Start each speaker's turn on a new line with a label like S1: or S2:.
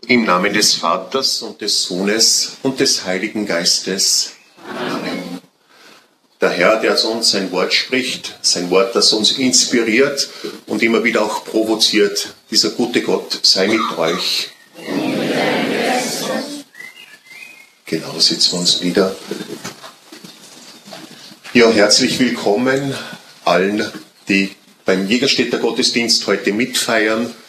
S1: Im Namen des Vaters und des Sohnes und des Heiligen Geistes. Amen. Der Herr, der zu uns sein Wort spricht, sein Wort, das uns inspiriert und immer wieder auch provoziert, dieser gute Gott sei mit euch. Genau, sitzen wir uns wieder. Ja, herzlich willkommen allen, die beim Jägerstädter Gottesdienst heute mitfeiern.